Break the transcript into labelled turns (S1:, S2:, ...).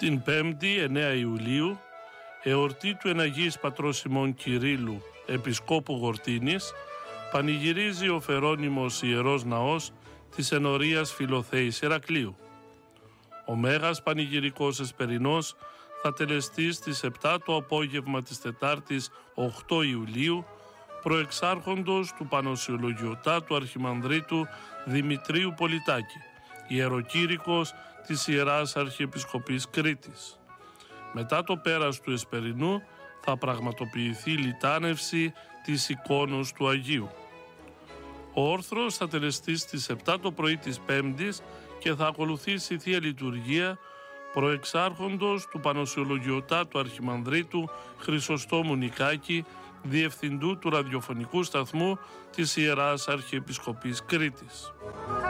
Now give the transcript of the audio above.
S1: Την 5η 9 Ιουλίου, εορτή του Εναγίης Πατρός Σιμών Κυρίλλου, Επισκόπου Γορτίνης, πανηγυρίζει ο Φερόνιμος Ιερός Ναός της Ενορίας Φιλοθέης Ηρακλείου. Ο Μέγας Πανηγυρικός Εσπερινός θα τελεστεί στις 7 το απόγευμα της Τετάρτης 8 Ιουλίου, προεξάρχοντος του Πανοσιολογιωτάτου Αρχιμανδρίτου Δημητρίου Πολιτάκη, ιεροκήρυκος της Ιεράς Αρχιεπισκοπής Κρήτης. Μετά το πέρας του Εσπερινού θα πραγματοποιηθεί λιτάνευση της εικόνος του Αγίου. Ο όρθρος θα τελεστεί στις 7 το πρωί της Πέμπτης και θα ακολουθήσει Θεία Λειτουργία προεξάρχοντος του Πανοσιολογιωτάτου Αρχιμανδρίτου Χρυσοστόμου Νικάκη, Διευθυντού του ραδιοφωνικού σταθμού της Ιεράς Αρχιεπισκοπής Κρήτης.